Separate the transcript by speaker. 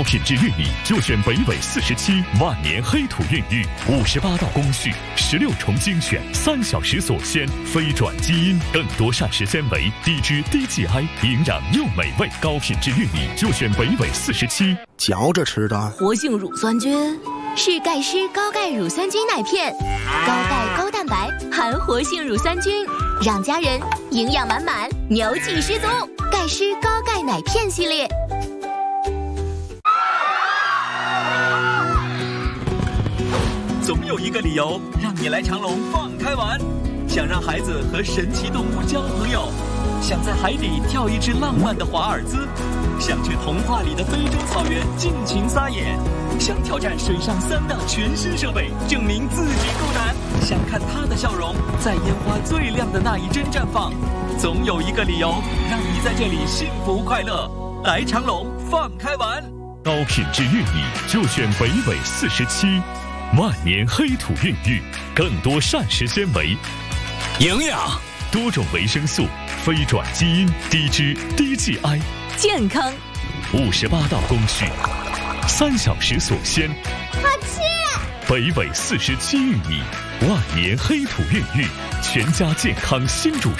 Speaker 1: 品质玉米就选北纬47万年黑土孕育，58道工序，16重精选，3小时锁鲜，非转基因，更多膳食纤维，低脂低 GI， 营养又美味。高品质玉米就选北纬47。
Speaker 2: 嚼着吃的。
Speaker 3: 活性乳酸菌是钙湿高钙乳酸菌奶片，高钙高蛋白，含活性乳酸菌，让家人营养满满，牛气十足。钙湿高钙奶片系列。
Speaker 4: 总有一个理由让你来长隆放开玩，想让孩子和神奇动物交朋友，想在海底跳一支浪漫的华尔兹，想去童话里的非洲草原尽情撒野，想挑战水上3大全新设备，证明自己够胆，想看他的笑容在烟花最亮的那一帧绽放。总有一个理由让你在这里幸福快乐。来长隆放开玩，
Speaker 1: 高品质玉米就选北纬47。万年黑土孕育，更多膳食纤维、
Speaker 4: 营养、
Speaker 1: 多种维生素，非转基因，低脂低 GI，
Speaker 3: 健康
Speaker 1: 58道工序，3小时锁鲜。
Speaker 5: 好吃！
Speaker 1: 北纬47玉米，万年黑土孕育，全家健康新主